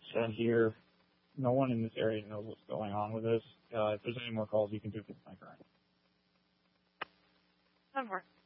said here, no one in this area knows what's going on with this. If there's any more calls, you can do it with my current. One more.